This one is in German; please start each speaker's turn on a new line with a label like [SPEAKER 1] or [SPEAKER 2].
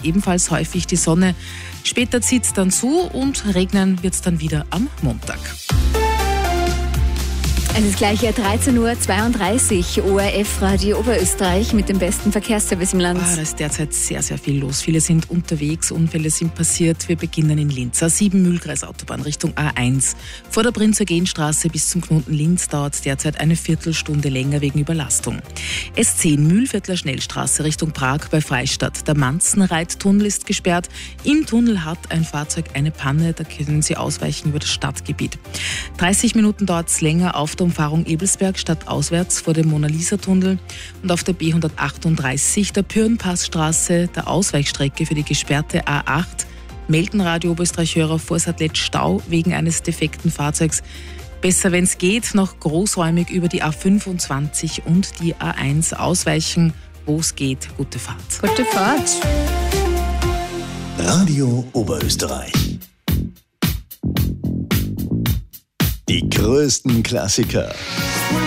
[SPEAKER 1] ebenfalls häufig die Sonne. Später zieht es dann zu und regnen wird es dann wieder am Montag.
[SPEAKER 2] Es ist gleich 13.32 Uhr, ORF Radio Oberösterreich mit dem besten Verkehrsservice im Land.
[SPEAKER 1] Da ist derzeit sehr, sehr viel los. Viele sind unterwegs, Unfälle sind passiert. Wir beginnen in Linz. A7 Mühlkreisautobahn Richtung A1. Vor der Prinz-Eugen-Straße bis zum Knoten Linz dauert es derzeit eine Viertelstunde länger wegen Überlastung. S10 Mühlviertler Schnellstraße Richtung Prag bei Freistadt. Der Manzenreittunnel ist gesperrt. Im Tunnel hat ein Fahrzeug eine Panne. Da können Sie ausweichen über das Stadtgebiet. 30 Minuten dauert es länger auf der Umfahrung Ebelsberg stadtauswärts vor dem Mona-Lisa-Tunnel und auf der B138 der Pürnpassstraße der Ausweichstrecke für die gesperrte A8 melden Radio Oberösterreich-Hörer Vorsattlet Stau wegen eines defekten Fahrzeugs. Besser, wenn es geht, noch großräumig über die A25 und die A1 ausweichen, wo es geht. Gute Fahrt.
[SPEAKER 2] Gute Fahrt.
[SPEAKER 3] Radio Oberösterreich. Die größten Klassiker